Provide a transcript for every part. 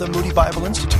the Moody Bible Institute.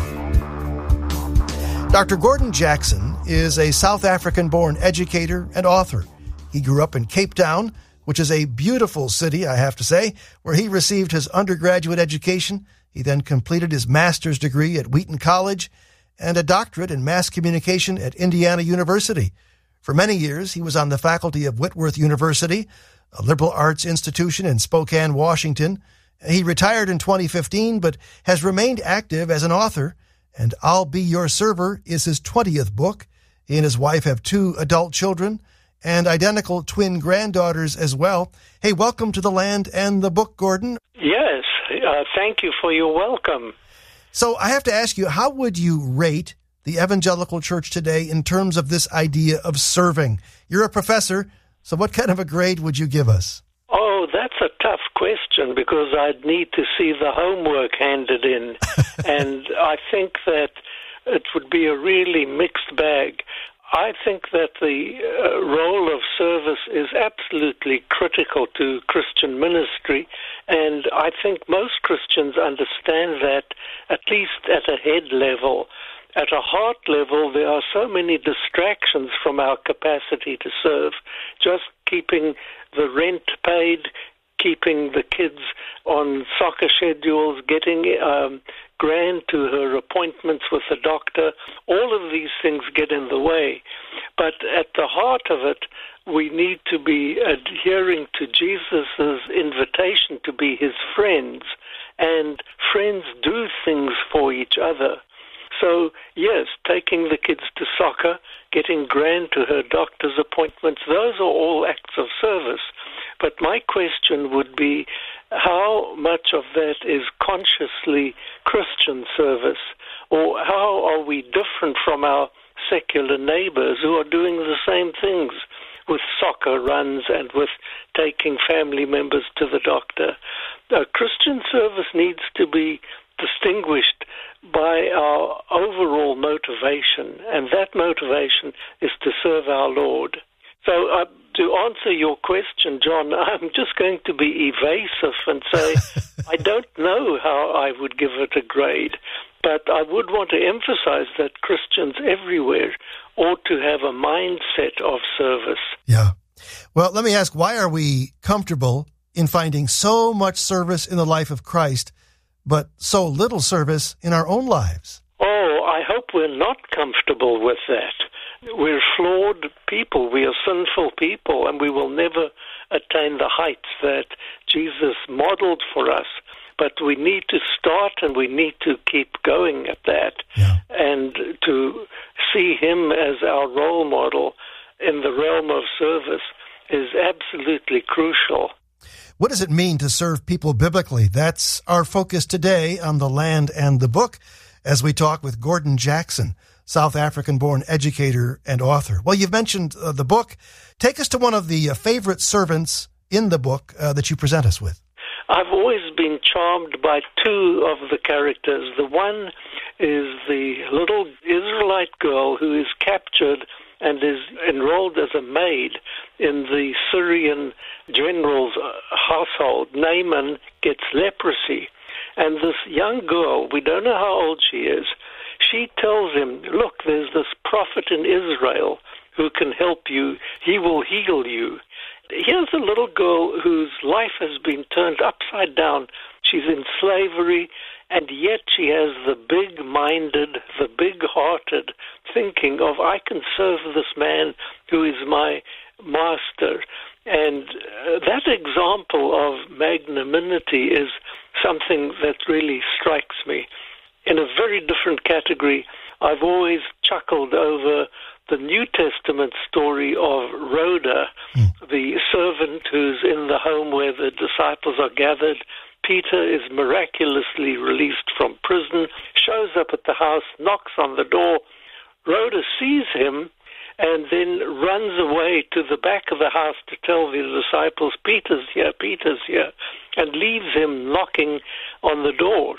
Dr. Gordon Jackson is a South African-born educator and author. He grew up in Cape Town, which is a beautiful city, I have to say, where he received his undergraduate education. He then completed his master's degree at Wheaton College and a doctorate in mass communication at Indiana University. For many years, he was on the faculty of Whitworth University, a liberal arts institution in Spokane, Washington. He retired in 2015, but has remained active as an author, and I'll Be Your Server is his 20th book. He and his wife have 2 adult children and identical twin granddaughters as well. Hey, welcome to the Land and the Book, Gordon. Yes, thank you for your welcome. So I have to ask you, how would you rate the evangelical church today in terms of this idea of serving? You're a professor, so what kind of a grade would you give us? Oh, that's a tough question because I'd need to see the homework handed in. And I think that it would be a really mixed bag. I think that the role of service is absolutely critical to Christian ministry, and I think most Christians understand that, at least at a head level. At a heart level, there are so many distractions from our capacity to serve. Just keeping the rent paid, keeping the kids on soccer schedules, getting Gran to her appointments with the doctor, all of these things get in the way. But at the heart of it, we need to be adhering to Jesus' invitation to be his friends, and friends do things for each other. So, yes, taking the kids to soccer, getting Gran to her doctor's appointments, those are all acts of service. But my question would be, how much of that is consciously Christian service? Or how are we different from our secular neighbors who are doing the same things with soccer runs and with taking family members to the doctor? Christian service needs to be distinguished by our overall motivation, and that motivation is to serve our Lord. So to answer your question, John, I'm just going to be evasive and say I don't know how I would give it a grade, but I would want to emphasize that Christians everywhere ought to have a mindset of service. Yeah. Well, let me ask, why are we comfortable in finding so much service in the life of Christ, but so little service in our own lives? Oh, I hope we're not comfortable with that. We're flawed people. We are sinful people, and we will never attain the heights that Jesus modeled for us. But we need to start, and we need to keep going at that, and to see him as our role model in the realm of service is absolutely crucial. What does it mean to serve people biblically? That's our focus today on The Land and the Book as we talk with Gordon Jackson, South African-born educator and author. Well, you've mentioned the book. Take us to one of the favorite servants in the book that you present us with. I've always been charmed by 2 of the characters. The one is the little Israelite girl who is captured and is enrolled as a maid in the Syrian general's household. Naaman gets leprosy. And this young girl, we don't know how old she is, she tells him, look, there's this prophet in Israel who can help you. He will heal you. Here's a little girl whose life has been turned upside down. She's in slavery, and yet she has the big-minded, the big-hearted thinking of, I can serve this man who is my master. And that example of magnanimity is something that really strikes me. In a very different category, I've always chuckled over the New Testament story of Rhoda, the servant who's in the home where the disciples are gathered. Peter is miraculously released from prison, shows up at the house, knocks on the door. Rhoda sees him and then runs away to the back of the house to tell the disciples, Peter's here, and leaves him knocking on the door.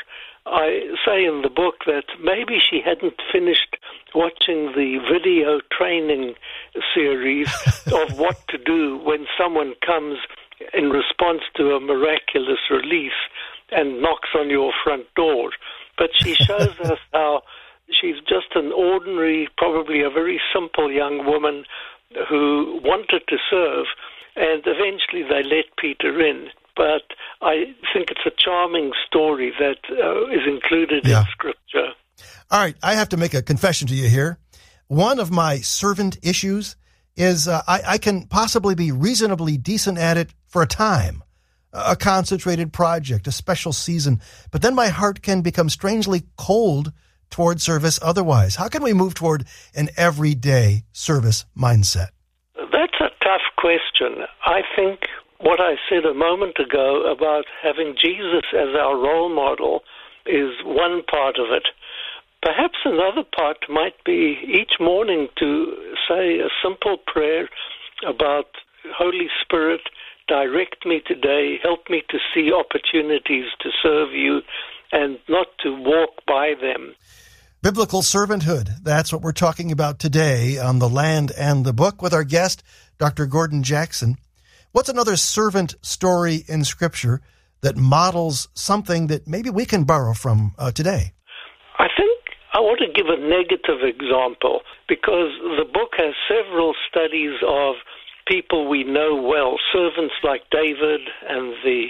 I say in the book that maybe she hadn't finished watching the video training series of what to do when someone comes in response to a miraculous release and knocks on your front door. but she shows us how she's just an ordinary, probably a very simple young woman who wanted to serve, and eventually they let Peter in. But I think it's a charming story that is included in Scripture. All right, I have to make a confession to you here. One of my servant issues is I can possibly be reasonably decent at it for a time, a concentrated project, a special season, but then my heart can become strangely cold toward service otherwise. How can we move toward an everyday service mindset? That's a tough question. I think what I said a moment ago about having Jesus as our role model is one part of it. Perhaps another part might be each morning to say a simple prayer about Holy Spirit, direct me today, help me to see opportunities to serve you and not to walk by them. Biblical servanthood, that's what we're talking about today on The Land and the Book with our guest, Dr. Gordon Jackson. What's another servant story in Scripture that models something that maybe we can borrow from today? I think I want to give a negative example because the book has several studies of people we know well, servants like David and the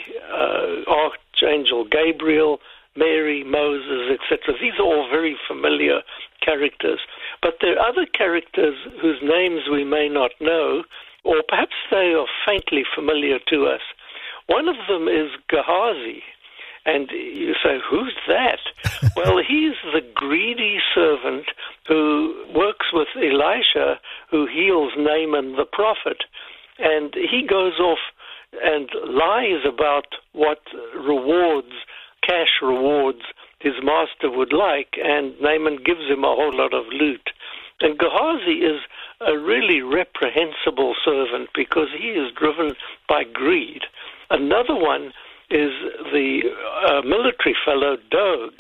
Archangel Gabriel, Mary, Moses, etc. These are all very familiar characters. But there are other characters whose names we may not know, or perhaps they are faintly familiar to us. One of them is Gehazi. And you say, who's that? Well, he's the greedy servant who works with Elisha, who heals Naaman the prophet. And he goes off and lies about what rewards, cash rewards, his master would like, and Naaman gives him a whole lot of loot. And Gehazi is a really reprehensible servant because he is driven by greed. Another one is the military fellow Doeg,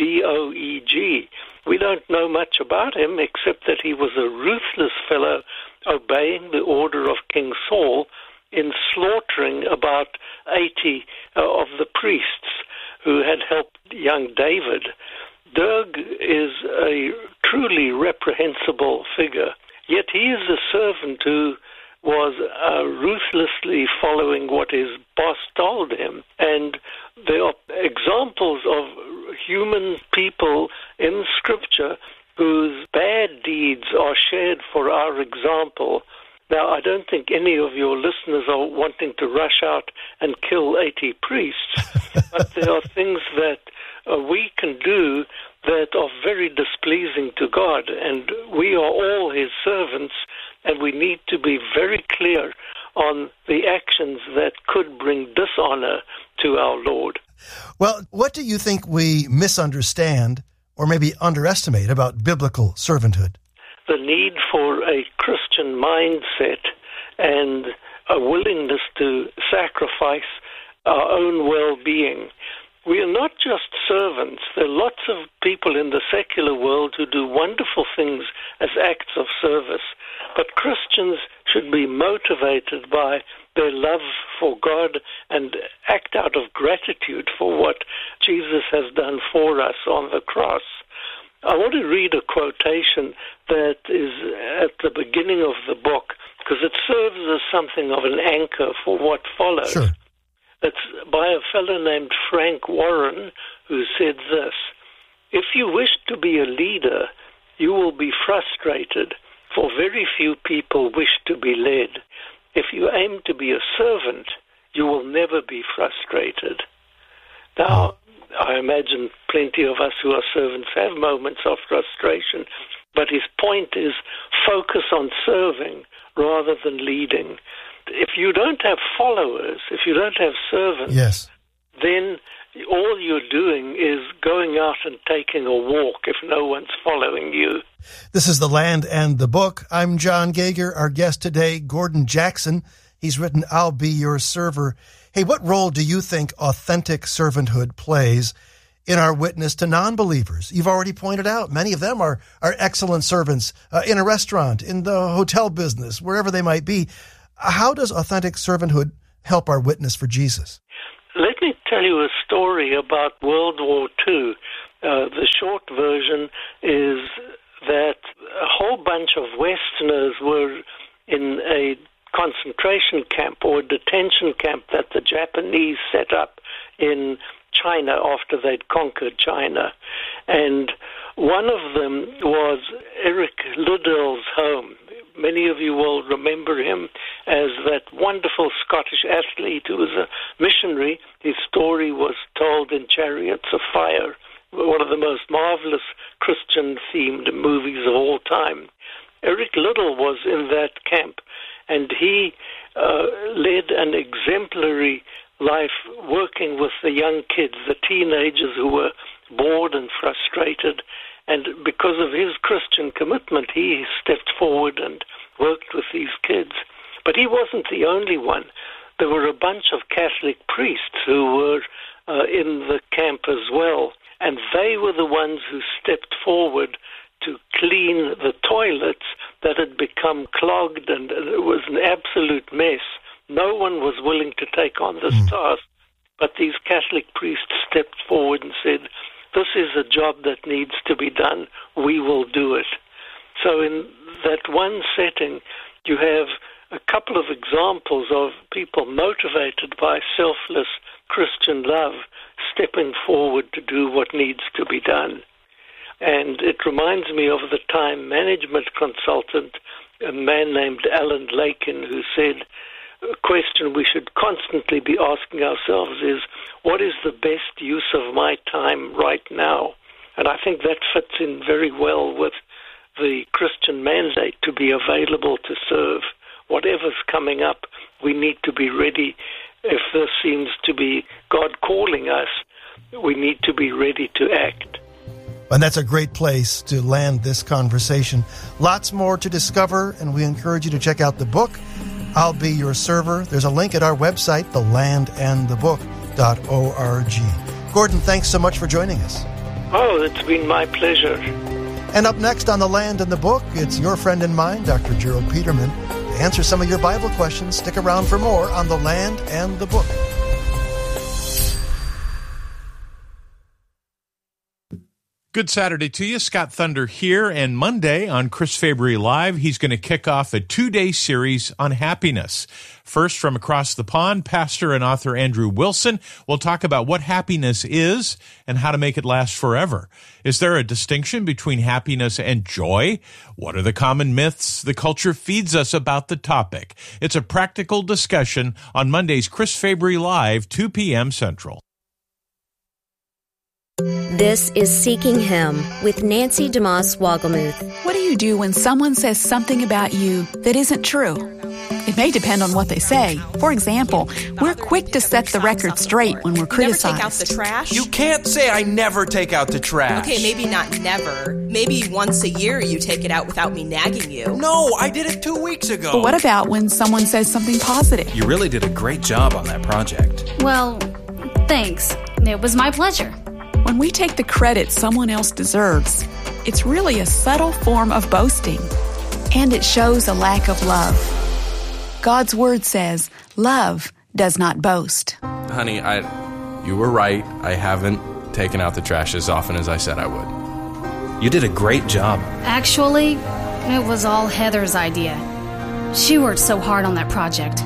D-O-E-G. We don't know much about him except that he was a ruthless fellow obeying the order of King Saul in slaughtering about 80 of the priests who had helped young David. Doeg is a truly reprehensible figure, yet he is a servant who was ruthlessly following what his boss told him. And there are examples of human people in Scripture whose bad deeds are shared for our example. Now, I don't think any of your listeners are wanting to rush out and kill 80 priests, but there are things that we can do that are very displeasing to God, and we are all His servants, and we need to be very clear on the actions that could bring dishonor to our Lord. Well, what do you think we misunderstand or maybe underestimate about biblical servanthood? The need for a Christian mindset and a willingness to sacrifice our own well-being. We are not just servants. There are lots of people in the secular world who do wonderful things as acts of service. But Christians should be motivated by their love for God and act out of gratitude for what Jesus has done for us on the cross. I want to read a quotation that is at the beginning of the book because it serves as something of an anchor for what follows. Sure. It's by a fellow named Frank Warren, who said this: "If you wish to be a leader, you will be frustrated, for very few people wish to be led. If you aim to be a servant, you will never be frustrated." Now, I imagine plenty of us who are servants have moments of frustration, but his point is focus on serving rather than leading. If you don't have followers, if you don't have servants, yes, then all you're doing is going out and taking a walk if no one's following you. This is The Land and the Book. I'm John Geiger. Our guest today, Gordon Jackson. He's written I'll Be Your Server. Hey, what role do you think authentic servanthood plays in our witness to non-believers? You've already pointed out many of them are excellent servants in a restaurant, in the hotel business, wherever they might be. How does authentic servanthood help our witness for Jesus? Let me tell you a story about World War II The short version is that a whole bunch of Westerners were in a concentration camp or a detention camp that the Japanese set up in China after they'd conquered China. And one of them was Eric Liddell's home. Many of you will remember him as that wonderful Scottish athlete who was a missionary. His story was told in Chariots of Fire, one of the most marvelous Christian-themed movies of all time. Eric Liddell was in that camp, and he led an exemplary life working with the young kids, the teenagers who were bored and frustrated. And because of his Christian commitment, he stepped forward and worked with these kids. But he wasn't the only one. There were a bunch of Catholic priests who were in the camp as well. And they were the ones who stepped forward to clean the toilets that had become clogged, and it was an absolute mess. No one was willing to take on this task. But these Catholic priests stepped forward and said, this is a job that needs to be done. We will do it. So in that one setting, you have a couple of examples of people motivated by selfless Christian love stepping forward to do what needs to be done. And it reminds me of the time management consultant, a man named Alan Lakin, who said, a question we should constantly be asking ourselves is, what is the best use of my time right now? And I think that fits in very well with the Christian mandate to be available to serve. Whatever's coming up, we need to be ready. If this seems to be God calling us, we need to be ready to act. And that's a great place to land this conversation. Lots more to discover, and we encourage you to check out the book, I'll Be Your Server. There's a link at our website, thelandandthebook.org. Gordon, thanks so much for joining us. Oh, it's been my pleasure. And up next on The Land and the Book, it's your friend and mine, Dr. Gerald Peterman, to answer some of your Bible questions. Stick around for more on The Land and the Book. Good Saturday to you. Scott Thunder here, and Monday on Chris Fabry Live, he's going to kick off a 2-day series on happiness. First, from across the pond, pastor and author Andrew Wilson will talk about what happiness is and how to make it last forever. Is there a distinction between happiness and joy? What are the common myths the culture feeds us about the topic? It's a practical discussion on Monday's Chris Fabry Live, 2 p.m. Central. This is Seeking Him with Nancy DeMoss Wogelmuth. What do you do when someone says something about you that isn't true? It may depend on what they say. For example, we're quick to set the record straight when we're criticized. Never take out the trash? You can't say I never take out the trash. Okay, maybe not never. Maybe once a year you take it out without me nagging you. No, I did it 2 weeks ago. But what about when someone says something positive? You really did a great job on that project. Well, thanks. It was my pleasure. When we take the credit someone else deserves, it's really a subtle form of boasting, and it shows a lack of love. God's word says, love does not boast. Honey, you were right. I haven't taken out the trash as often as I said I would. You did a great job. Actually, it was all Heather's idea. She worked so hard on that project.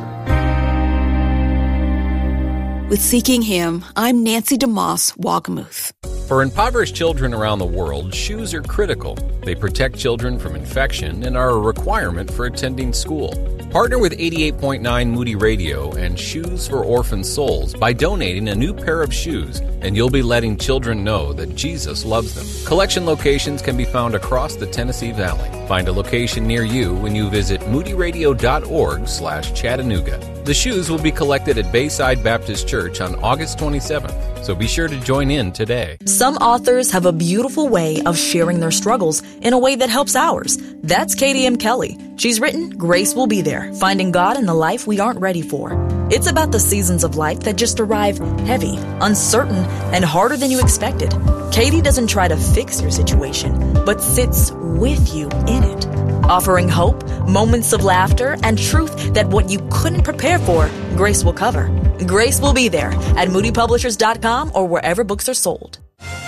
With Seeking Him, I'm Nancy DeMoss Wogelmuth. For impoverished children around the world, shoes are critical. They protect children from infection and are a requirement for attending school. Partner with 88.9 Moody Radio and Shoes for Orphan Souls by donating a new pair of shoes, and you'll be letting children know that Jesus loves them. Collection locations can be found across the Tennessee Valley. Find a location near you when you visit moodyradio.org/Chattanooga. The shoes will be collected at Bayside Baptist Church on August 27th, so be sure to join in today. Some authors have a beautiful way of sharing their struggles in a way that helps ours. That's Katie M. Kelly. She's written Grace Will Be There, Finding God in the Life We Aren't Ready For. It's about the seasons of life that just arrive heavy, uncertain, and harder than you expected. Katie doesn't try to fix your situation, but sits with you in it, offering hope, moments of laughter, and truth that what you couldn't prepare for, Grace will cover. Grace Will Be There at moodypublishers.com or wherever books are sold.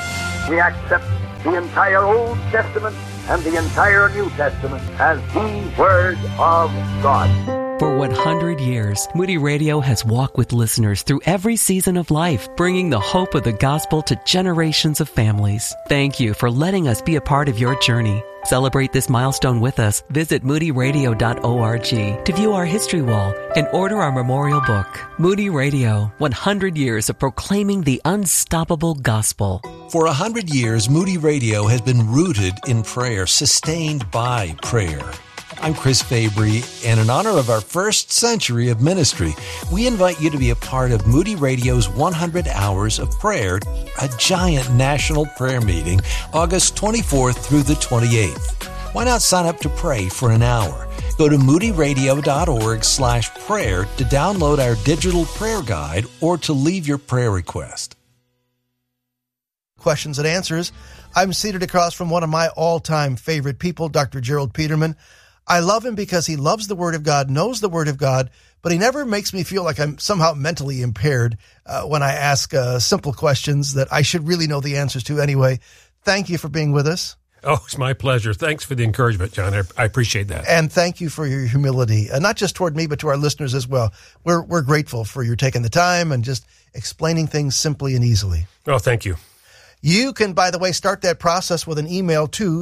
we accept the entire Old Testament and the entire New Testament as the Word of God. For 100 years, Moody Radio has walked with listeners through every season of life, bringing the hope of the gospel to generations of families. Thank you for letting us be a part of your journey. Celebrate this milestone with us. Visit moodyradio.org to view our history wall and order our memorial book. Moody Radio, 100 years of proclaiming the unstoppable gospel. For 100 years, Moody Radio has been rooted in prayer, sustained by prayer. I'm Chris Fabry, and in honor of our first century of ministry, we invite you to be a part of Moody Radio's 100 Hours of Prayer, a giant national prayer meeting, August 24th through the 28th. Why not sign up to pray for an hour? Go to moodyradio.org/prayer to download our digital prayer guide or to leave your prayer request. Questions and answers. I'm seated across from one of my all-time favorite people, Dr. Gerald Peterman. I love him because he loves the Word of God, knows the Word of God, but he never makes me feel like I'm somehow mentally impaired when I ask simple questions that I should really know the answers to anyway. Thank you for being with us. Oh, it's my pleasure. Thanks for the encouragement, John. I appreciate that. And thank you for your humility, not just toward me, but to our listeners as well. We're grateful for your taking the time and just explaining things simply and easily. Oh, thank you. You can, by the way, start that process with an email to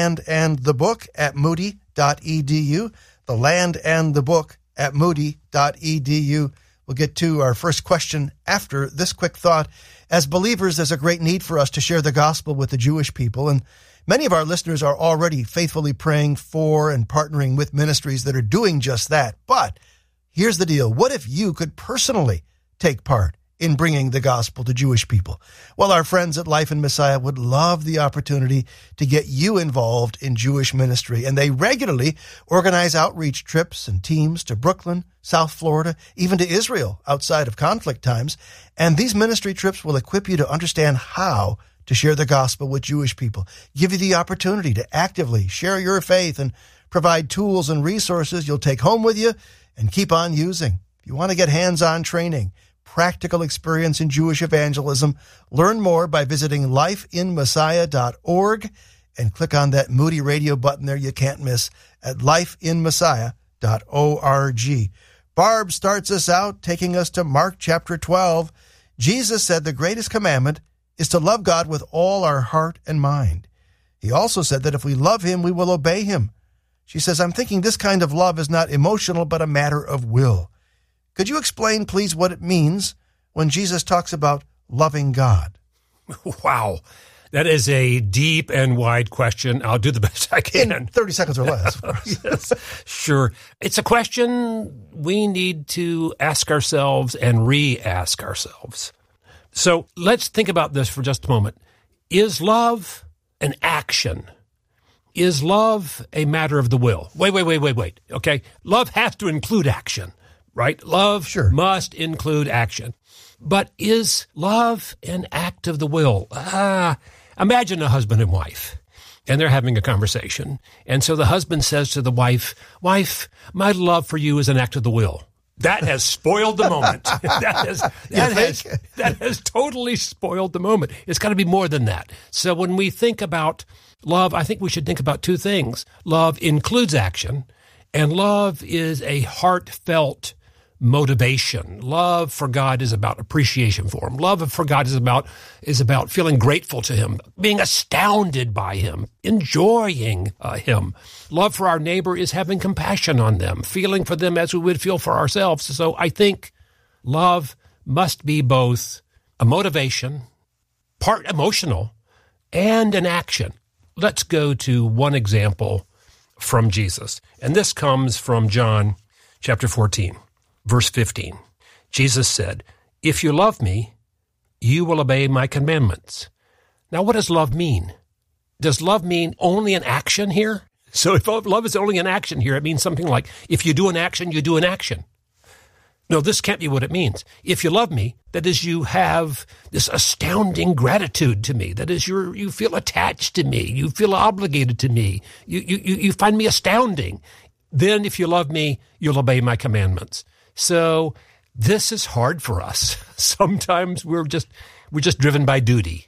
thelandandthebook@moody.edu, thelandandthebook@moody.edu. We'll get to our first question after this quick thought. As believers, there's a great need for us to share the gospel with the Jewish people, and many of our listeners are already faithfully praying for and partnering with ministries that are doing just that. But here's the deal. What if you could personally take part in bringing the gospel to Jewish people? Well, our friends at Life in Messiah would love the opportunity to get you involved in Jewish ministry, and they regularly organize outreach trips and teams to Brooklyn, South Florida, even to Israel outside of conflict times. And these ministry trips will equip you to understand how to share the gospel with Jewish people, give you the opportunity to actively share your faith, and provide tools and resources you'll take home with you and keep on using. If you want to get hands-on training, practical experience in Jewish evangelism, learn more by visiting lifeinmessiah.org and click on that Moody Radio button there you can't miss at lifeinmessiah.org. Barb starts us out, taking us to Mark chapter 12. Jesus said the greatest commandment is to love God with all our heart and mind. He also said that if we love him, we will obey him. She says, I'm thinking this kind of love is not emotional, but a matter of will. Could you explain, please, what it means when Jesus talks about loving God? Wow. That is a deep and wide question. I'll do the best I can. In 30 seconds or less, of course. Yes, sure. It's a question we need to ask ourselves and re-ask ourselves. So let's think about this for just a moment. Is love an action? Is love a matter of the will? Wait. Okay. Love has to include action. Right? Love must include action. But is love an act of the will? Imagine a husband and wife, and they're having a conversation. And so the husband says to the wife, my love for you is an act of the will. That has spoiled the moment. That has totally spoiled the moment. It's got to be more than that. So when we think about love, I think we should think about two things. Love includes action, and love is a heartfelt motivation. Love for God is about appreciation for him. Love for God is about feeling grateful to him, being astounded by him, enjoying him. Love for our neighbor is having compassion on them, feeling for them as we would feel for ourselves. So I think love must be both a motivation, part emotional, and an action. Let's go to one example from Jesus. And this comes from John chapter 14. Verse 15, Jesus said, if you love me, you will obey my commandments. Now, what does love mean? Does love mean only an action here? So if love is only an action here, it means something like, if you do an action, you do an action. No, this can't be what it means. If you love me, that is, you have this astounding gratitude to me. That is, you feel attached to me. You feel obligated to me. You find me astounding. Then if you love me, you'll obey my commandments. So this is hard for us. Sometimes we're just driven by duty.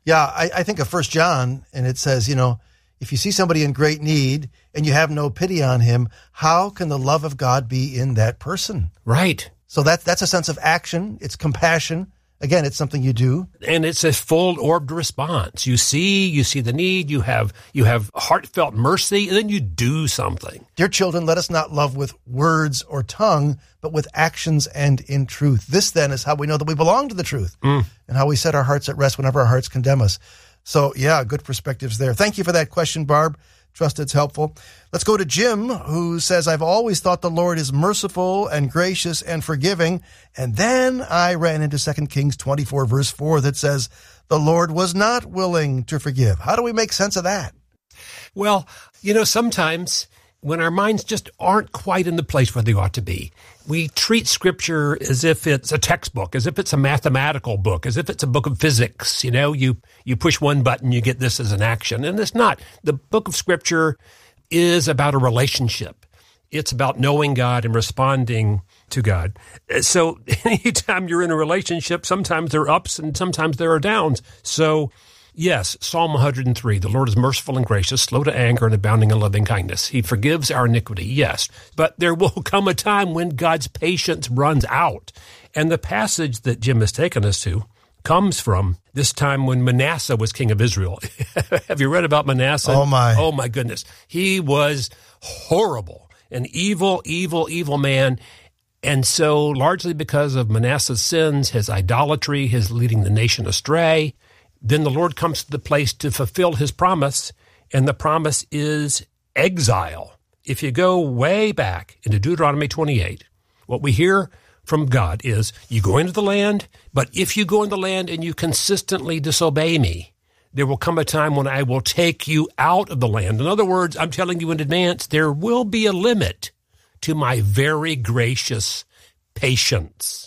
Yeah, I think of 1 John, and it says, if you see somebody in great need and you have no pity on him, how can the love of God be in that person? Right. So that's a sense of action. It's compassion. Again, it's something you do. And it's a full-orbed response. You see the need, you have heartfelt mercy, and then you do something. Dear children, let us not love with words or tongue, but with actions and in truth. This, then, is how we know that we belong to the truth and how we set our hearts at rest whenever our hearts condemn us. So, yeah, good perspectives there. Thank you for that question, Barb. Trust it's helpful. Let's go to Jim, who says, I've always thought the Lord is merciful and gracious and forgiving. And then I ran into 2 Kings 24, verse 4, that says, the Lord was not willing to forgive. How do we make sense of that? Well, sometimes when our minds just aren't quite in the place where they ought to be, we treat Scripture as if it's a textbook, as if it's a mathematical book, as if it's a book of physics. You push one button, you get this as an action. And it's not. The book of Scripture is about a relationship. It's about knowing God and responding to God. So anytime you're in a relationship, sometimes there are ups and sometimes there are downs. So yes, Psalm 103, the Lord is merciful and gracious, slow to anger and abounding in loving kindness. He forgives our iniquity, yes. But there will come a time when God's patience runs out. And the passage that Jim has taken us to comes from this time when Manasseh was king of Israel. Have you read about Manasseh? Oh, my. Oh, my goodness. He was horrible, an evil, evil, evil man. And so largely because of Manasseh's sins, his idolatry, his leading the nation astray, then the Lord comes to the place to fulfill his promise, and the promise is exile. If you go way back into Deuteronomy 28, what we hear from God is, you go into the land, but if you go in the land and you consistently disobey me, there will come a time when I will take you out of the land. In other words, I'm telling you in advance, there will be a limit to my very gracious patience.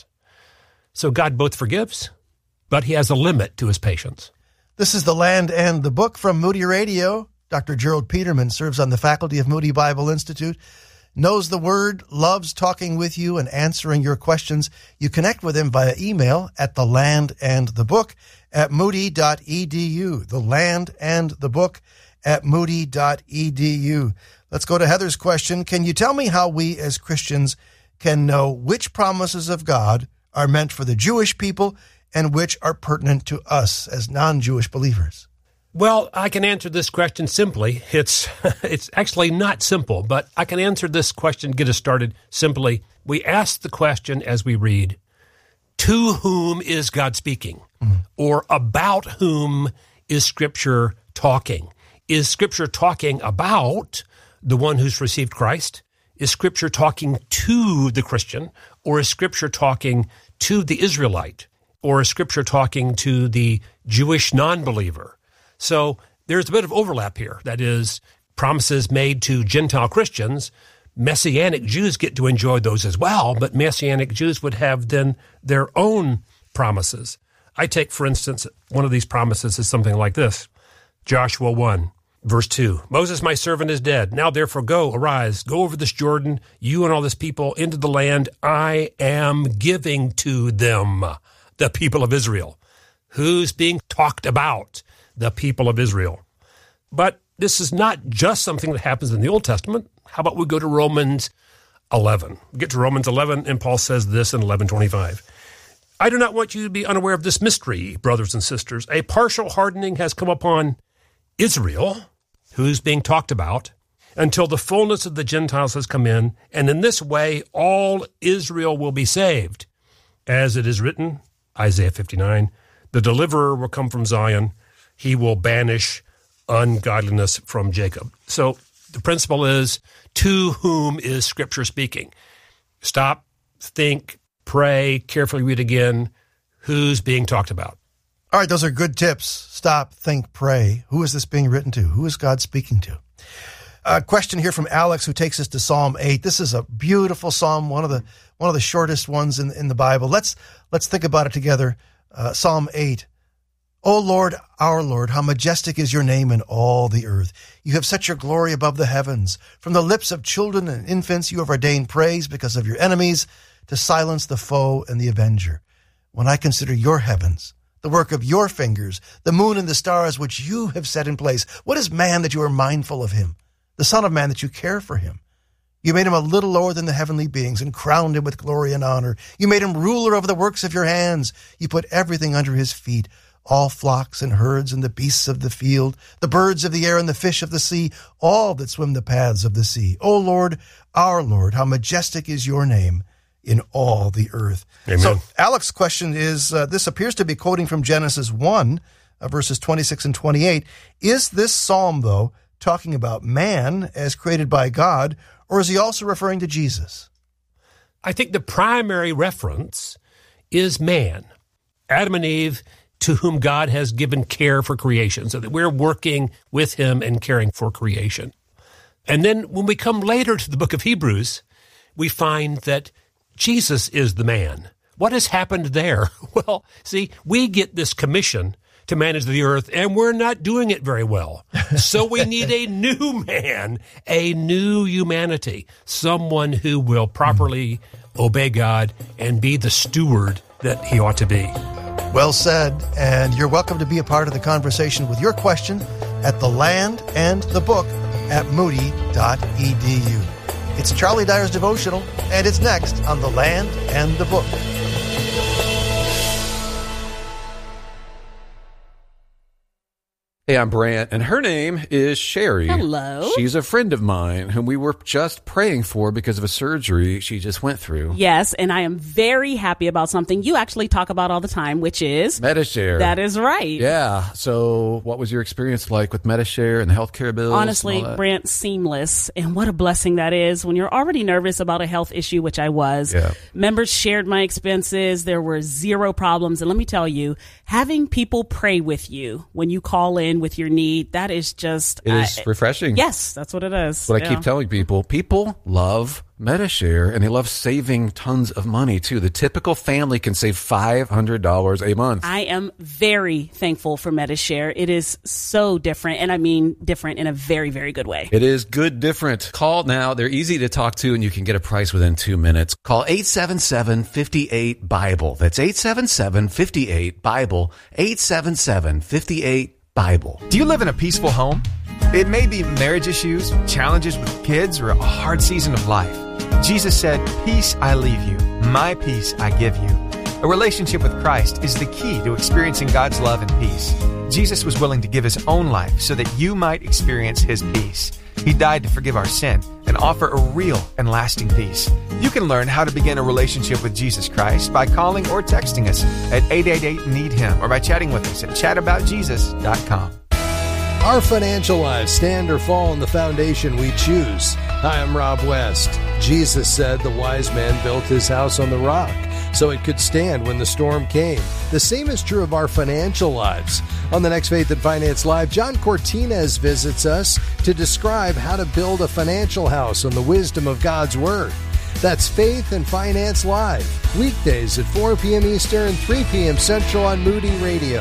So God both forgives, but he has a limit to his patience. This is The Land and the Book from Moody Radio. Dr. Gerald Peterman serves on the faculty of Moody Bible Institute, knows the Word, loves talking with you and answering your questions. You connect with him via email at thelandandthebook@moody.edu. The Land and the Book at moody.edu. Let's go to Heather's question. Can you tell me how we as Christians can know which promises of God are meant for the Jewish people and which are pertinent to us as non-Jewish believers? Well, I can answer this question simply. It's actually not simple, but I can answer this question, get us started simply. We ask the question as we read, to whom is God speaking? Or about whom is Scripture talking? Is Scripture talking about the one who's received Christ? Is Scripture talking to the Christian? Or is Scripture talking to the Israelite? Or is Scripture talking to the Jewish non-believer? So there's a bit of overlap here. That is, promises made to Gentile Christians. Messianic Jews get to enjoy those as well, but Messianic Jews would have then their own promises. I take, for instance, one of these promises is something like this. Joshua 1, verse 2. Moses, my servant, is dead. Now therefore go, arise, go over this Jordan, you and all this people, into the land I am giving to them. The people of Israel. Who's being talked about? The people of Israel. But this is not just something that happens in the Old Testament. How about we go to Romans 11? We get to Romans 11, and Paul says this in 11:25. I do not want you to be unaware of this mystery, brothers and sisters. A partial hardening has come upon Israel, who's being talked about, until the fullness of the Gentiles has come in, and in this way all Israel will be saved. As it is written, Isaiah 59, the deliverer will come from Zion. He will banish ungodliness from Jacob. So the principle is, to whom is Scripture speaking? Stop, think, pray, carefully read again. Who's being talked about? All right, those are good tips. Stop, think, pray. Who is this being written to? Who is God speaking to? A question here from Alex, who takes us to Psalm 8. This is a beautiful psalm, one of the shortest ones in the Bible. Let's think about it together. Psalm 8. O Lord, our Lord, how majestic is your name in all the earth. You have set your glory above the heavens. From the lips of children and infants you have ordained praise because of your enemies, to silence the foe and the avenger. When I consider your heavens, the work of your fingers, the moon and the stars which you have set in place. What is man that you are mindful of him? The Son of Man that you care for him? You made him a little lower than the heavenly beings and crowned him with glory and honor. You made him ruler over the works of your hands. You put everything under his feet, all flocks and herds and the beasts of the field, the birds of the air and the fish of the sea, all that swim the paths of the sea. O Lord, our Lord, how majestic is your name in all the earth. Amen. So Alex's question is, this appears to be quoting from Genesis 1, verses 26 and 28. Is this psalm, though, talking about man as created by God, or is he also referring to Jesus? I think the primary reference is man, Adam and Eve, to whom God has given care for creation, so that we're working with him and caring for creation. And then when we come later to the book of Hebrews, we find that Jesus is the man. What has happened there? Well, see, we get this commission to manage the earth, and we're not doing it very well. So we need a new man, a new humanity, someone who will properly obey God and be the steward that he ought to be. Well said, and you're welcome to be a part of the conversation with your question at The Land and the Book at moody.edu. It's Charlie Dyer's Devotional, and it's next on The Land and the Book. Hey, I'm Brant, and her name is Sherry. Hello. She's a friend of mine whom we were just praying for because of a surgery she just went through. Yes, and I am very happy about something you actually talk about all the time, which is Medi-Share. That is right. Yeah. So what was your experience like with Medi-Share and the healthcare bills? Honestly, Brant, seamless. And what a blessing that is when you're already nervous about a health issue, which I was. Yeah. Members shared my expenses. There were zero problems. And let me tell you, having people pray with you when you call in with your need, that is just... It is refreshing. Yes, that's what it is. What I keep telling people. People love Medi-Share, and they love saving tons of money, too. The typical family can save $500 a month. I am very thankful for Medi-Share. It is so different, and I mean different in a very, very good way. It is good different. Call now. They're easy to talk to, and you can get a price within 2 minutes. Call 877-58-BIBLE. That's 877-58-BIBLE. 877-58-BIBLE. Do you live in a peaceful home? It may be marriage issues, challenges with kids, or a hard season of life. Jesus said, "Peace I leave you, my peace I give you." A relationship with Christ is the key to experiencing God's love and peace. Jesus was willing to give his own life so that you might experience his peace. He died to forgive our sin and offer a real and lasting peace. You can learn how to begin a relationship with Jesus Christ by calling or texting us at 888-NEED-HIM or by chatting with us at chataboutjesus.com. Our financial lives stand or fall on the foundation we choose. Hi, I'm Rob West. Jesus said the wise man built his house on the rock so it could stand when the storm came. The same is true of our financial lives. On the next Faith and Finance Live, John Cortines visits us to describe how to build a financial house on the wisdom of God's Word. That's Faith and Finance Live, weekdays at 4 p.m. Eastern, 3 p.m. Central on Moody Radio.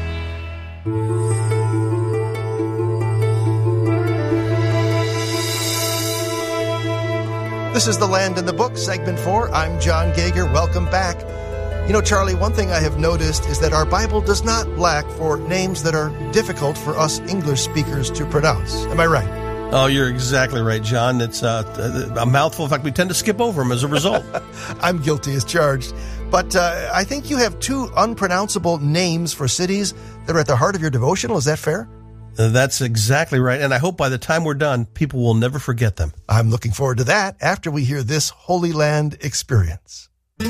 This is The Land and the Book, segment 4. I'm John Gager. Welcome back. You know, Charlie, one thing I have noticed is that our Bible does not lack for names that are difficult for us English speakers to pronounce. Am I right? Oh, you're exactly right, John. It's a mouthful. In fact, we tend to skip over them as a result. I'm guilty as charged. But I think you have 2 unpronounceable names for cities that are at the heart of your devotional. Is that fair? That's exactly right. And I hope by the time we're done, people will never forget them. I'm looking forward to that after we hear this Holy Land experience.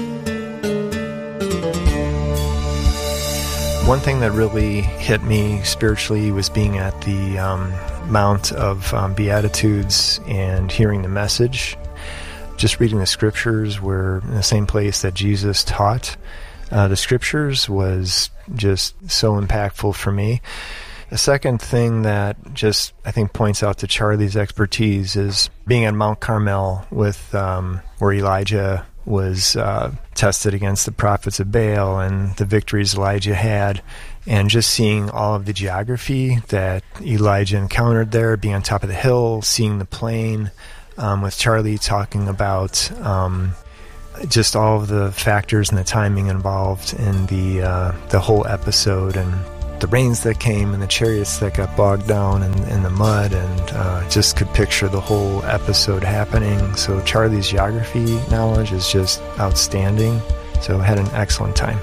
One thing that really hit me spiritually was being at the Mount of Beatitudes and hearing the message. Just reading the scriptures were in the same place that Jesus taught. The scriptures was just so impactful for me. The second thing that just, I think, points out to Charlie's expertise is being on Mount Carmel with where Elijah was tested against the prophets of Baal and the victories Elijah had, and just seeing all of the geography that Elijah encountered there, being on top of the hill, seeing the plain, with Charlie talking about just all of the factors and the timing involved in the whole episode, and the rains that came and the chariots that got bogged down in the mud, and just could picture the whole episode happening. So Charlie's geography knowledge is just outstanding. So I had an excellent time.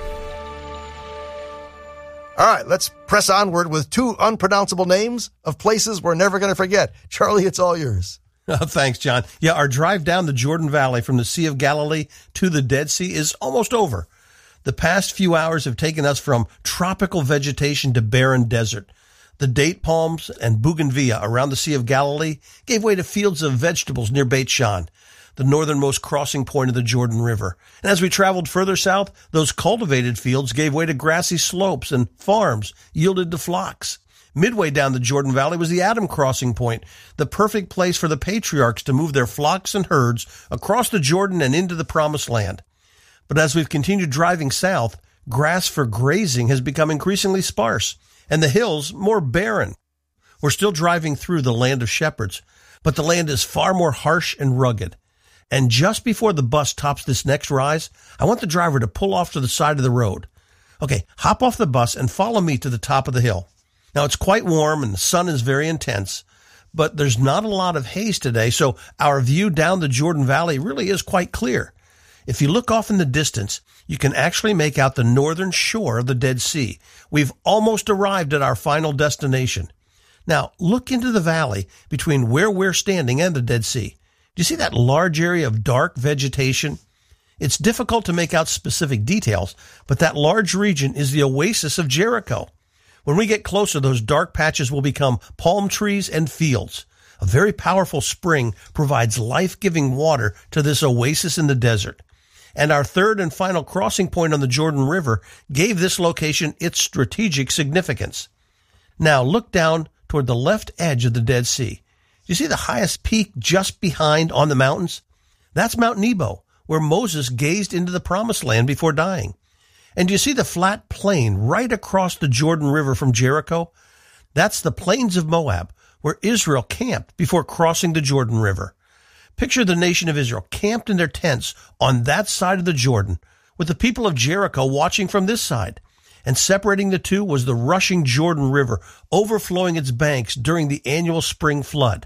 All right, let's press onward with 2 unpronounceable names of places we're never going to forget. Charlie, it's all yours. Oh, thanks, John. Yeah, our drive down the Jordan Valley from the Sea of Galilee to the Dead Sea is almost over. The past few hours have taken us from tropical vegetation to barren desert. The date palms and bougainvillea around the Sea of Galilee gave way to fields of vegetables near Beit Shan, the northernmost crossing point of the Jordan River. And as we traveled further south, those cultivated fields gave way to grassy slopes, and farms yielded to flocks. Midway down the Jordan Valley was the Adam crossing point, the perfect place for the patriarchs to move their flocks and herds across the Jordan and into the Promised Land. But as we've continued driving south, grass for grazing has become increasingly sparse, and the hills more barren. We're still driving through the land of shepherds, but the land is far more harsh and rugged. And just before the bus tops this next rise, I want the driver to pull off to the side of the road. Okay, hop off the bus and follow me to the top of the hill. Now, it's quite warm and the sun is very intense, but there's not a lot of haze today, so our view down the Jordan Valley really is quite clear. If you look off in the distance, you can actually make out the northern shore of the Dead Sea. We've almost arrived at our final destination. Now, look into the valley between where we're standing and the Dead Sea. Do you see that large area of dark vegetation? It's difficult to make out specific details, but that large region is the oasis of Jericho. When we get closer, those dark patches will become palm trees and fields. A very powerful spring provides life-giving water to this oasis in the desert. And our third and final crossing point on the Jordan River gave this location its strategic significance. Now look down toward the left edge of the Dead Sea. You see the highest peak just behind on the mountains? That's Mount Nebo, where Moses gazed into the Promised Land before dying. And do you see the flat plain right across the Jordan River from Jericho? That's the plains of Moab, where Israel camped before crossing the Jordan River. Picture the nation of Israel camped in their tents on that side of the Jordan, with the people of Jericho watching from this side. And separating the two was the rushing Jordan River, overflowing its banks during the annual spring flood.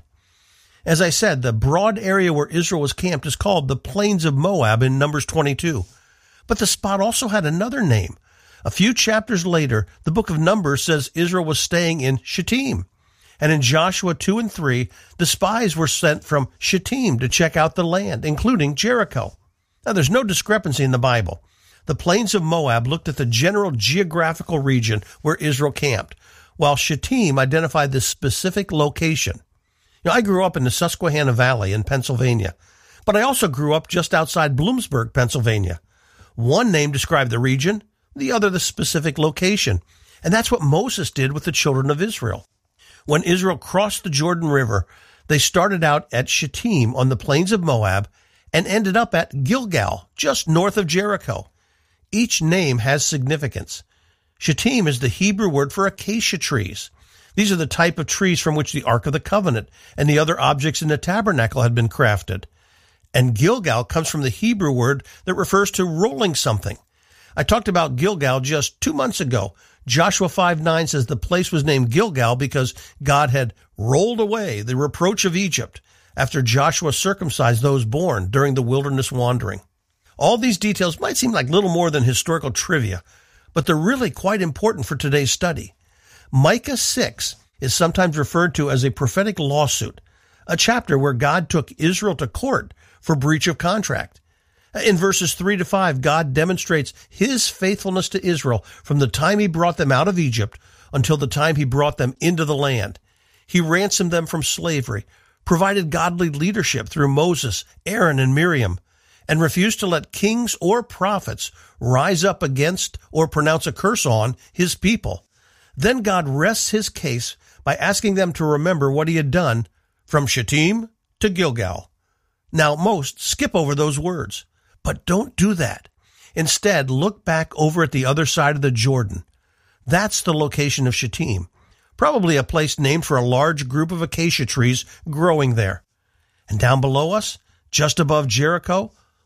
As I said, the broad area where Israel was camped is called the Plains of Moab in Numbers 22. But the spot also had another name. A few chapters later, the book of Numbers says Israel was staying in Shittim. And in Joshua 2 and 3, the spies were sent from Shittim to check out the land, including Jericho. Now, there's no discrepancy in the Bible. The Plains of Moab looked at the general geographical region where Israel camped, while Shittim identified the specific location. I grew up in the Susquehanna Valley in Pennsylvania, but I also grew up just outside Bloomsburg, Pennsylvania. One name described the region, the other the specific location, and that's what Moses did with the children of Israel. When Israel crossed the Jordan River, they started out at Shittim on the plains of Moab and ended up at Gilgal, just north of Jericho. Each name has significance. Shittim is the Hebrew word for acacia trees. These are the type of trees from which the Ark of the Covenant and the other objects in the tabernacle had been crafted. And Gilgal comes from the Hebrew word that refers to rolling something. I talked about Gilgal just 2 months ago. Joshua 5:9 says the place was named Gilgal because God had rolled away the reproach of Egypt after Joshua circumcised those born during the wilderness wandering. All these details might seem like little more than historical trivia, but they're really quite important for today's study. Micah 6 is sometimes referred to as a prophetic lawsuit, a chapter where God took Israel to court for breach of contract. In verses 3 to 5, God demonstrates his faithfulness to Israel from the time he brought them out of Egypt until the time he brought them into the land. He ransomed them from slavery, provided godly leadership through Moses, Aaron, and Miriam, and refused to let kings or prophets rise up against or pronounce a curse on his people. Then God rests his case by asking them to remember what he had done from Shittim to Gilgal. Now, most skip over those words, but don't do that. Instead, look back over at the other side of the Jordan. That's the location of Shittim, probably a place named for a large group of acacia trees growing there. And down below us, just above Jericho,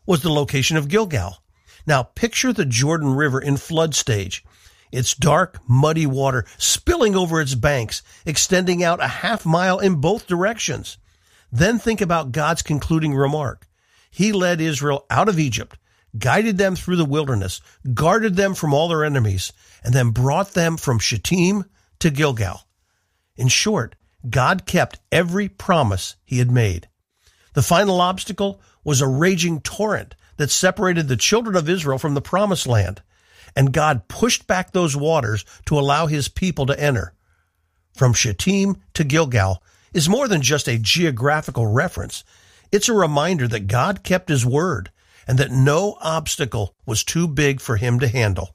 was the location of Gilgal. Now picture the Jordan River in flood stage. Its dark, muddy water spilling over its banks, extending out a half mile in both directions. Then think about God's concluding remark. He led Israel out of Egypt, guided them through the wilderness, guarded them from all their enemies, and then brought them from Shittim to Gilgal. In short, God kept every promise he had made. The final obstacle was a raging torrent that separated the children of Israel from the promised land, and God pushed back those waters to allow his people to enter. From Shittim to Gilgal is more than just a geographical reference. It's a reminder that God kept his word and that no obstacle was too big for him to handle.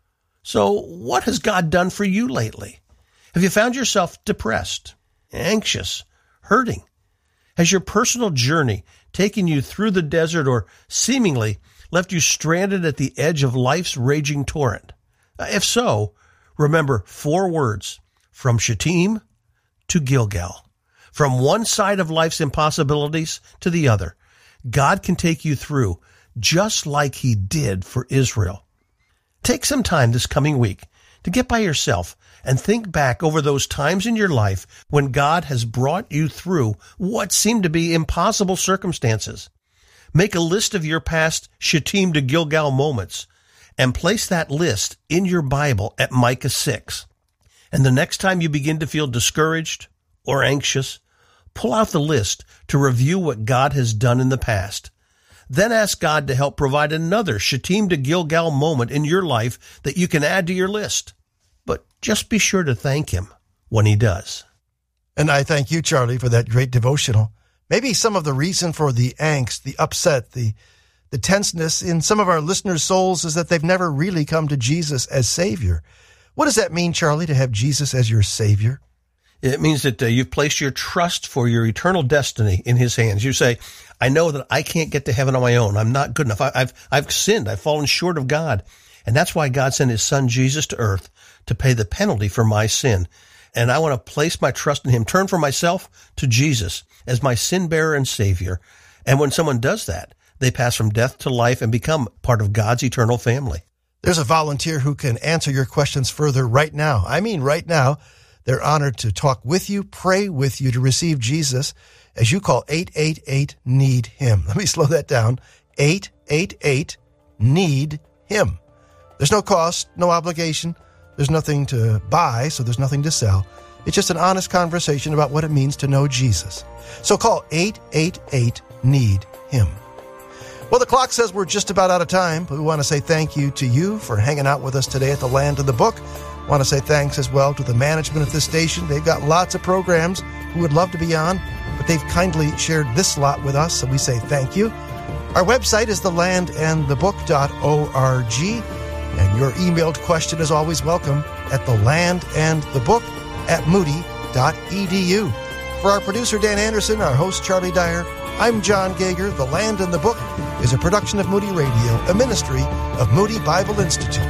So what has God done for you lately? Have you found yourself depressed, anxious, hurting? Has your personal journey taken you through the desert or seemingly left you stranded at the edge of life's raging torrent? If so, remember 4 words: from Shittim to Gilgal. From one side of life's impossibilities to the other, God can take you through just like he did for Israel. Take some time this coming week to get by yourself and think back over those times in your life when God has brought you through what seemed to be impossible circumstances. Make a list of your past Shittim to Gilgal moments and place that list in your Bible at Micah 6. And the next time you begin to feel discouraged or anxious, pull out the list to review what God has done in the past. Then ask God to help provide another Shittim to Gilgal moment in your life that you can add to your list. But just be sure to thank him when he does. And I thank you, Charlie, for that great devotional. Maybe some of the reason for the angst, the upset, the tenseness in some of our listeners' souls is that they've never really come to Jesus as Savior. What does that mean, Charlie, to have Jesus as your Savior? It means that you've placed your trust for your eternal destiny in his hands. You say, I know that I can't get to heaven on my own. I'm not good enough. I've sinned. I've fallen short of God. And that's why God sent his son Jesus to earth to pay the penalty for my sin. And I want to place my trust in him, turn from myself to Jesus as my sin bearer and Savior. And when someone does that, they pass from death to life and become part of God's eternal family. There's a volunteer who can answer your questions further right now. I mean, right now. They're honored to talk with you, pray with you to receive Jesus as you call 888-NEED-HIM. Let me slow that down. 888-NEED-HIM. There's no cost, no obligation. There's nothing to buy, so there's nothing to sell. It's just an honest conversation about what it means to know Jesus. So call 888-NEED-HIM. Well, the clock says we're just about out of time, but we want to say thank you to you for hanging out with us today at the Land of the Book. I want to say thanks as well to the management of this station. They've got lots of programs who would love to be on, but they've kindly shared this slot with us, so we say thank you. Our website is thelandandthebook.org, and your emailed question is always welcome at thelandandthebook@moody.edu. For our producer, Dan Anderson, our host, Charlie Dyer, I'm John Gager. The Land and the Book is a production of Moody Radio, a ministry of Moody Bible Institute.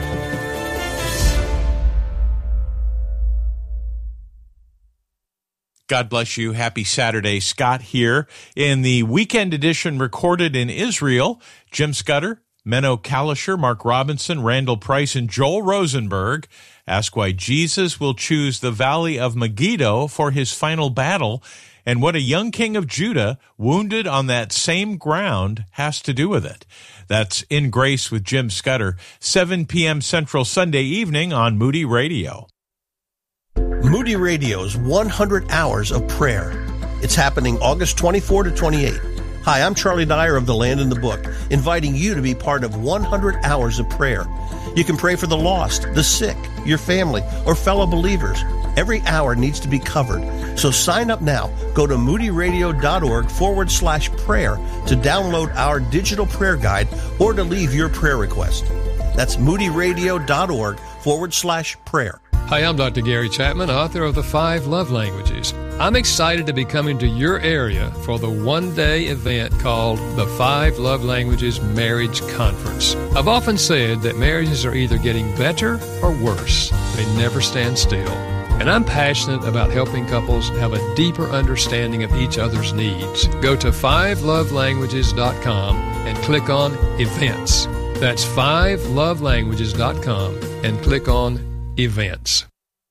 God bless you. Happy Saturday. Scott here in the weekend edition recorded in Israel. Jim Scudder, Menno Kalisher, Mark Robinson, Randall Price, and Joel Rosenberg ask why Jesus will choose the Valley of Megiddo for his final battle and what a young king of Judah wounded on that same ground has to do with it. That's In Grace with Jim Scudder, 7 p.m. Central Sunday evening on Moody Radio. Moody Radio's 100 Hours of Prayer. It's happening August 24 to 28. Hi, I'm Charlie Dyer of The Land and the Book, inviting you to be part of 100 Hours of Prayer. You can pray for the lost, the sick, your family, or fellow believers. Every hour needs to be covered. So sign up now. Go to moodyradio.org/prayer to download our digital prayer guide or to leave your prayer request. That's moodyradio.org/prayer. Hi, I'm Dr. Gary Chapman, author of The 5 Love Languages. I'm excited to be coming to your area for the one-day event called the 5 Love Languages Marriage Conference. I've often said that marriages are either getting better or worse. They never stand still. And I'm passionate about helping couples have a deeper understanding of each other's needs. Go to 5lovelanguages.com and click on Events. That's 5lovelanguages.com and click on Events.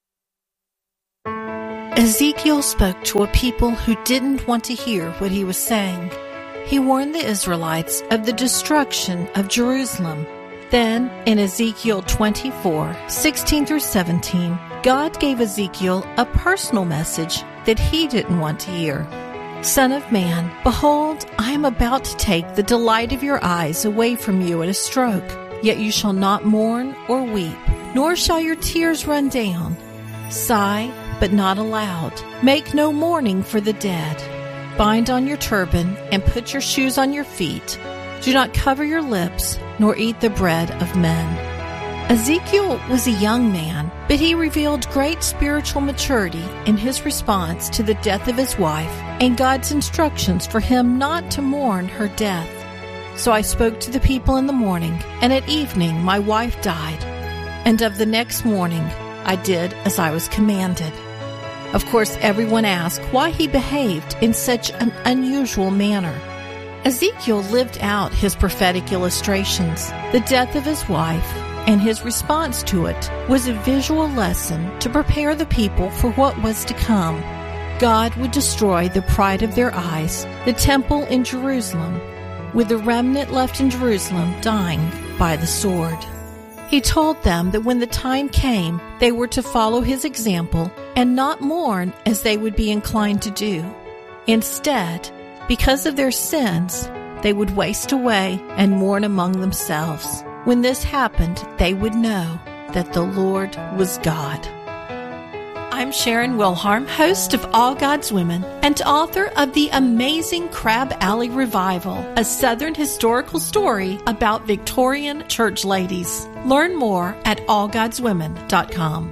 Ezekiel spoke to a people who didn't want to hear what he was saying. He warned the Israelites of the destruction of Jerusalem. Then, in Ezekiel 24:16-17, God gave Ezekiel a personal message that he didn't want to hear. Son of man, behold, I am about to take the delight of your eyes away from you at a stroke. Yet you shall not mourn or weep, nor shall your tears run down. Sigh, but not aloud. Make no mourning for the dead. Bind on your turban and put your shoes on your feet. Do not cover your lips, nor eat the bread of men. Ezekiel was a young man, but he revealed great spiritual maturity in his response to the death of his wife and God's instructions for him not to mourn her death. So I spoke to the people in the morning, and at evening my wife died. And of the next morning I did as I was commanded. Of course, everyone asked why he behaved in such an unusual manner. Ezekiel lived out his prophetic illustrations. The death of his wife and his response to it was a visual lesson to prepare the people for what was to come. God would destroy the pride of their eyes, the temple in Jerusalem, with the remnant left in Jerusalem dying by the sword. He told them that when the time came, they were to follow his example and not mourn as they would be inclined to do. Instead, because of their sins, they would waste away and mourn among themselves. When this happened, they would know that the Lord was God. I'm Sharon Wilharm, host of All God's Women and author of the amazing Crab Alley Revival, a Southern historical story about Victorian church ladies. Learn more at allgodswomen.com.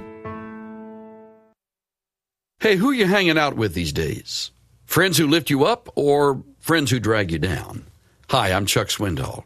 Hey, who are you hanging out with these days? Friends who lift you up or friends who drag you down? Hi, I'm Chuck Swindoll.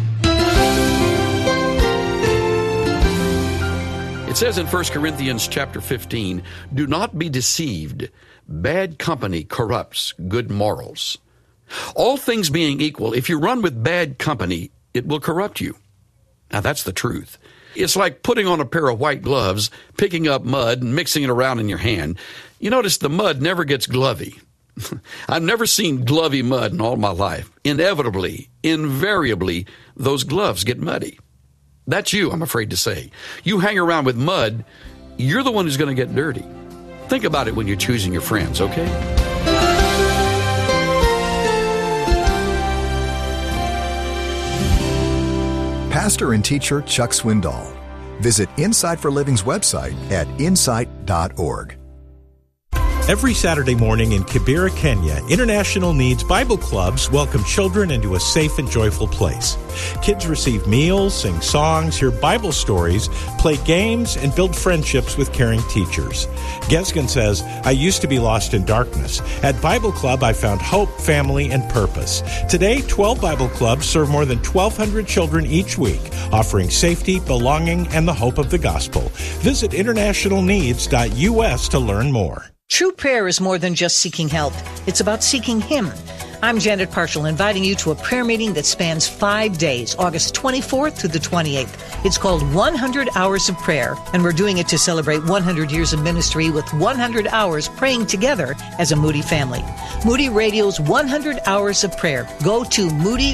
It says in 1 Corinthians chapter 15, do not be deceived. Bad company corrupts good morals. All things being equal, if you run with bad company, it will corrupt you. Now that's the truth. It's like putting on a pair of white gloves, picking up mud and mixing it around in your hand. You notice the mud never gets glovy. I've never seen glovy mud in all my life. Inevitably, invariably, those gloves get muddy. That's you, I'm afraid to say. You hang around with mud, you're the one who's going to get dirty. Think about it when you're choosing your friends, okay? Pastor and teacher Chuck Swindoll. Visit Insight for Living's website at insight.org. Every Saturday morning in Kibera, Kenya, International Needs Bible Clubs welcome children into a safe and joyful place. Kids receive meals, sing songs, hear Bible stories, play games, and build friendships with caring teachers. Gesgen says, I used to be lost in darkness. At Bible Club, I found hope, family, and purpose. Today, 12 Bible Clubs serve more than 1,200 children each week, offering safety, belonging, and the hope of the gospel. Visit internationalneeds.us to learn more. True prayer is more than just seeking help. It's about seeking Him. I'm Janet Parshall, inviting you to a prayer meeting that spans 5 days, August 24th through the 28th. It's called 100 Hours of Prayer, and we're doing it to celebrate 100 years of ministry with 100 hours praying together as a Moody family. Moody Radio's 100 Hours of Prayer. Go to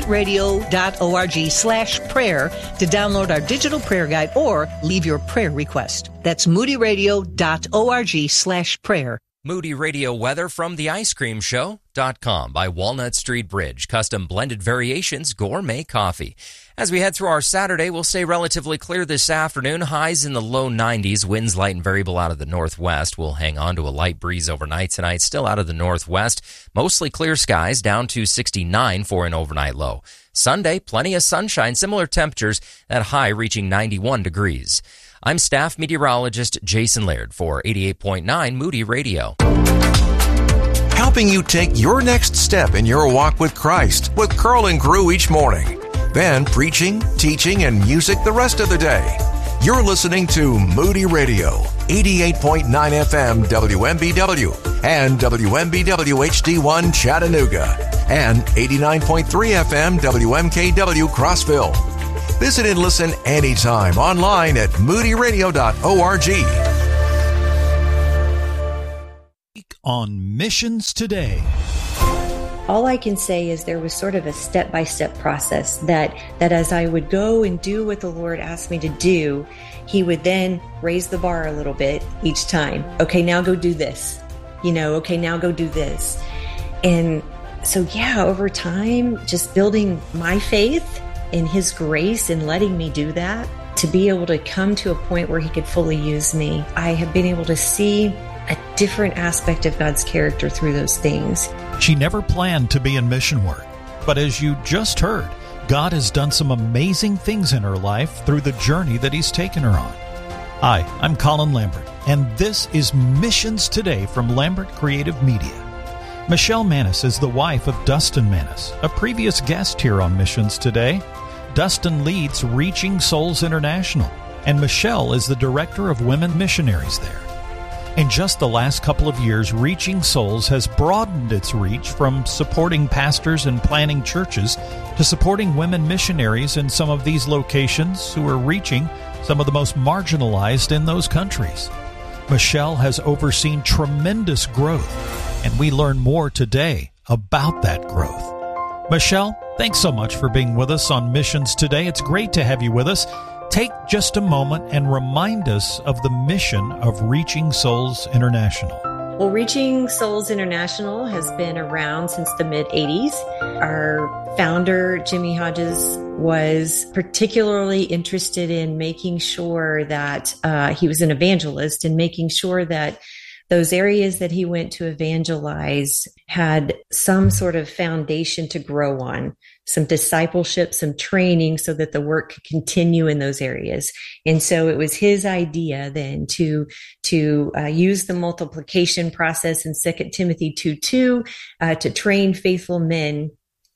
moodyradio.org/prayer to download our digital prayer guide or leave your prayer request. That's moodyradio.org/prayer. Moody Radio weather from theicecreamshow.com by Walnut Street Bridge. Custom blended variations, gourmet coffee. As we head through our Saturday, we'll stay relatively clear this afternoon. Highs in the low 90s. Winds light and variable out of the northwest. We'll hang on to a light breeze overnight tonight. Still out of the northwest. Mostly clear skies, down to 69 for an overnight low. Sunday, plenty of sunshine. Similar temperatures, that high reaching 91 degrees. I'm staff meteorologist Jason Laird for 88.9 Moody Radio. Helping you take your next step in your walk with Christ with Curl and Crew each morning. Then preaching, teaching, and music the rest of the day. You're listening to Moody Radio. 88.9 FM WMBW and WMBW HD1 Chattanooga and 89.3 FM WMKW Crossville. Visit and listen anytime online at moodyradio.org. On Missions Today. All I can say is there was sort of a step-by-step process that as I would go and do what the Lord asked me to do, He would then raise the bar a little bit each time. Okay, now go do this. Okay, now go do this. And so, over time, just building my faith in His grace and letting me do that, to be able to come to a point where He could fully use me, I have been able to see a different aspect of God's character through those things. She never planned to be in mission work, but as you just heard, God has done some amazing things in her life through the journey that He's taken her on. Hi, I'm Colin Lambert, and this is Missions Today from Lambert Creative Media. Michelle Manis is the wife of Dustin Manis, a previous guest here on Missions Today. Dustin leads Reaching Souls International, and Michelle is the director of women missionaries there. In just the last couple of years, Reaching Souls has broadened its reach from supporting pastors and planting churches to supporting women missionaries in some of these locations who are reaching some of the most marginalized in those countries. Michelle has overseen tremendous growth, and we learn more today about that growth. Michelle, thanks so much for being with us on Missions Today. It's great to have you with us. Take just a moment and remind us of the mission of Reaching Souls International. Well, Reaching Souls International has been around since the mid-'80s. Our founder, Jimmy Hodges, was particularly interested in making sure that he was an evangelist and making sure that those areas that he went to evangelize had some sort of foundation to grow on, some discipleship, some training so that the work could continue in those areas. And so it was his idea then to use the multiplication process in 2 Timothy 2:2 to train faithful men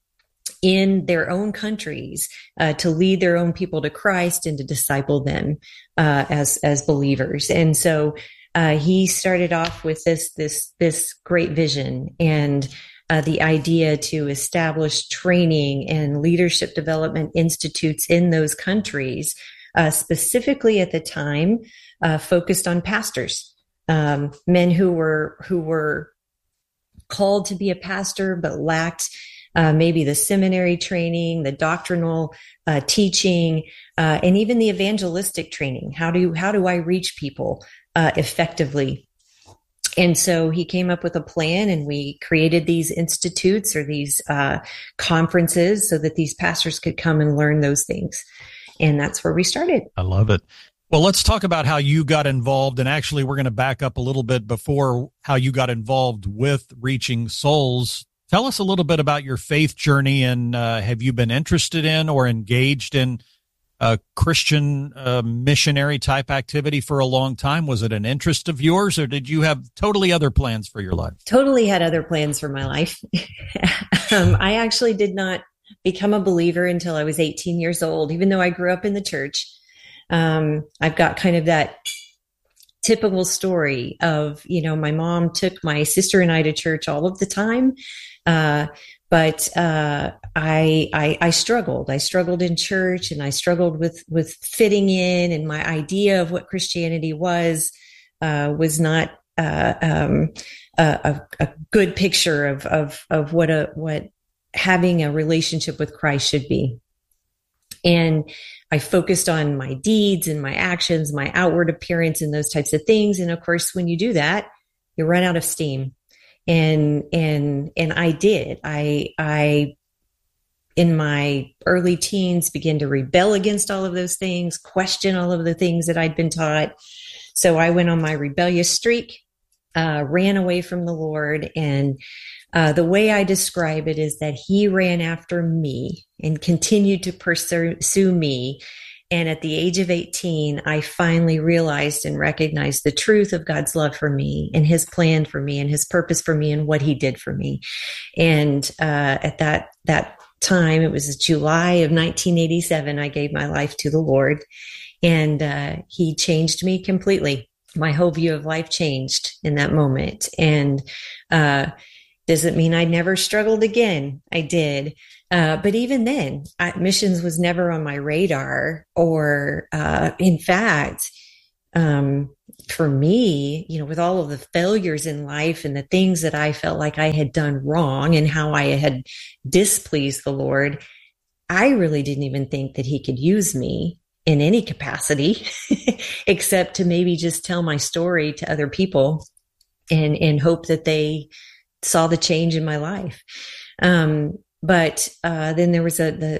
in their own countries, to lead their own people to Christ and to disciple them as believers. And so he started off with this great vision and the idea to establish training and leadership development institutes in those countries, specifically at the time focused on pastors, men who were called to be a pastor but lacked maybe the seminary training, the doctrinal teaching, and even the evangelistic training. How do I reach people effectively? And so he came up with a plan, and we created these institutes or these conferences so that these pastors could come and learn those things. And that's where we started. I love it. Well, let's talk about how you got involved. And actually, we're going to back up a little bit before how you got involved with Reaching Souls. Tell us a little bit about your faith journey, and have you been interested in or engaged in Christian missionary type activity for a long time? Was it an interest of yours, or did you have totally other plans for your life? Totally had other plans for my life. I actually did not become a believer until I was 18 years old, even though I grew up in the church. I've got kind of that typical story of, my mom took my sister and I to church all of the time. But I struggled. I struggled in church, and I struggled with fitting in, and my idea of what Christianity was not a good picture of what having a relationship with Christ should be. And I focused on my deeds and my actions, my outward appearance, and those types of things. And of course, when you do that, you run out of steam. And I did. I in my early teens began to rebel against all of those things, question all of the things that I'd been taught. So I went on my rebellious streak, ran away from the Lord. And the way I describe it is that he ran after me and continued to pursue me. And at the age of 18, I finally realized and recognized the truth of God's love for me and his plan for me and his purpose for me and what he did for me. And at that time, it was July of 1987, I gave my life to the Lord, and he changed me completely. my whole view of life changed in that moment. And does it mean I never struggled again? I did. But even then, missions was never on my radar. Or in fact, for me, with all of the failures in life and the things that I felt like I had done wrong and how I had displeased the Lord, I really didn't even think that he could use me in any capacity, except to maybe just tell my story to other people and hope that they saw the change in my life. But then there was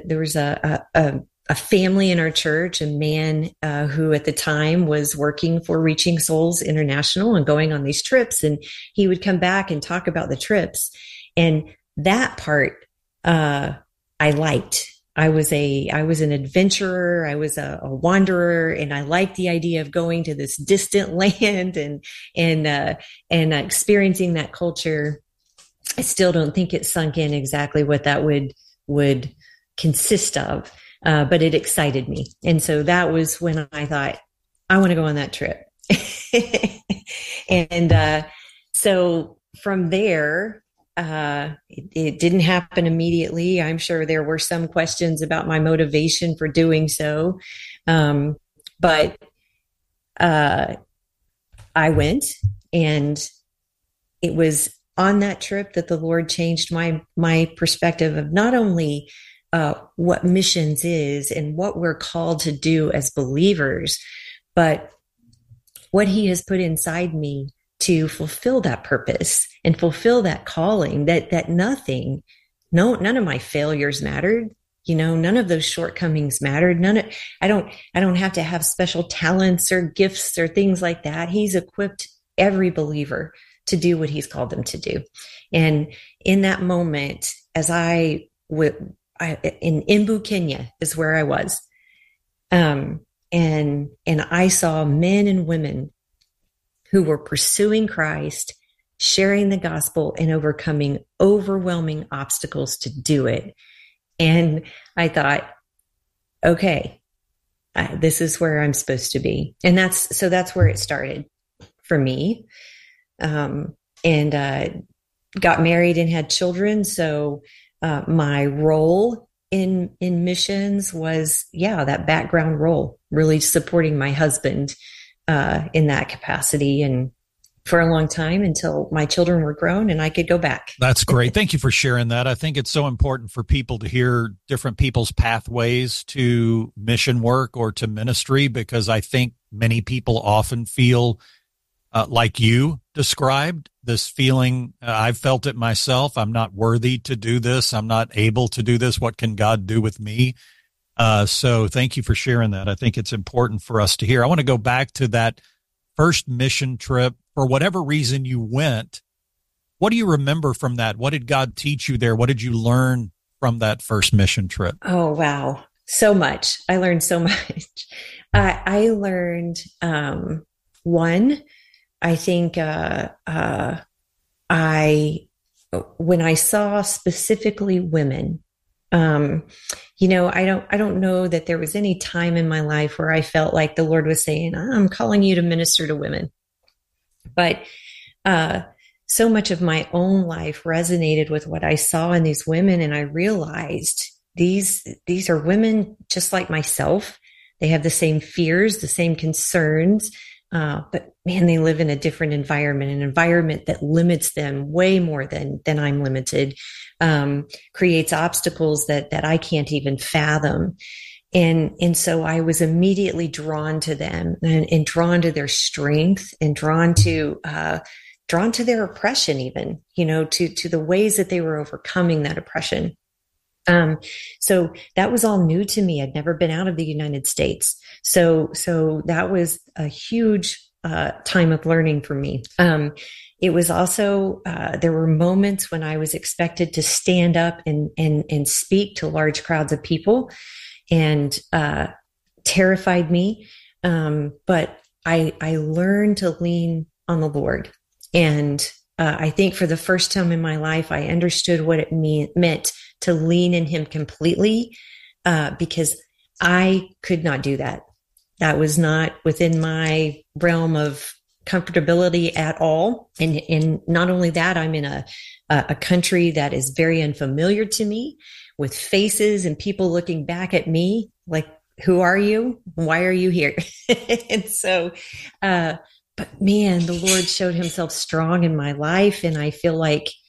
a family in our church, a man who at the time was working for Reaching Souls International and going on these trips. And he would come back and talk about the trips. And that part I liked. I was an adventurer. I was a wanderer, and I liked the idea of going to this distant land and experiencing that culture. I still don't think it sunk in exactly what that would consist of, but it excited me. And so that was when I thought, I want to go on that trip. And so from there, it didn't happen immediately. I'm sure there were some questions about my motivation for doing so. But I went, and it was on that trip that the Lord changed my perspective of not only what missions is and what we're called to do as believers, but what he has put inside me to fulfill that purpose and fulfill that calling, that none of my failures mattered. None of those shortcomings mattered. I don't have to have special talents or gifts or things like that. He's equipped every believer to do what he's called them to do. And in that moment, as in Embu, Kenya is where I was. And I saw men and women who were pursuing Christ, sharing the gospel, and overcoming overwhelming obstacles to do it. And I thought, okay, this is where I'm supposed to be. And that's where it started for me. And got married and had children. So my role in missions was, that background role, really supporting my husband in that capacity, and for a long time until my children were grown and I could go back. That's great. Thank you for sharing that. I think it's so important for people to hear different people's pathways to mission work or to ministry, because I think many people often feel like you described, this feeling, I've felt it myself. I'm not worthy to do this. I'm not able to do this. What can God do with me? So thank you for sharing that. I think it's important for us to hear. I want to go back to that first mission trip. For whatever reason you went, what do you remember from that? What did God teach you there? What did you learn from that first mission trip? Oh, wow. So much. I learned so much. I learned, one, I think, when I saw specifically women, I don't know that there was any time in my life where I felt like the Lord was saying, I'm calling you to minister to women. But so much of my own life resonated with what I saw in these women. And I realized these are women just like myself. They have the same fears, the same concerns. But man, they live in a different environment, an environment that limits them way more than I'm limited, creates obstacles that I can't even fathom. And so I was immediately drawn to them and drawn to their strength and drawn to their oppression, even, to the ways that they were overcoming that oppression. So that was all new to me. I'd never been out of the United States. So that was a huge time of learning for me. It was also, there were moments when I was expected to stand up and speak to large crowds of people, and terrified me. But I learned to lean on the Lord. And I think for the first time in my life, I understood what it meant to lean in him completely, because I could not do that. That was not within my realm of comfortability at all. And not only that, I'm in a country that is very unfamiliar to me, with faces and people looking back at me like, who are you? Why are you here? And so, but man, the Lord showed himself strong in my life. And I feel like